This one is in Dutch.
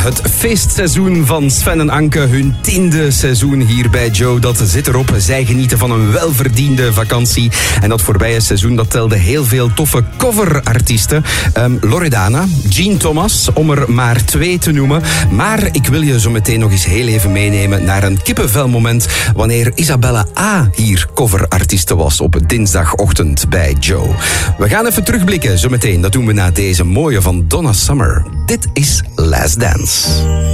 het feestseizoen van Sven en Anke, hun 10e seizoen hier bij Joe, dat zit erop. Zij genieten van een welverdiende vakantie. En dat voorbije seizoen, dat telde heel veel toffe coverartiesten. Loredana, Jean Thomas, om er maar 2 te noemen. Maar ik wil je zo meteen nog eens heel even meenemen naar een kippenvelmoment wanneer Isabella A. hier coverartieste was op dinsdagochtend bij Joe. We gaan even terugblikken zo meteen. Dat doen we na deze mooie van Donna Summer. Dit is Last Dance.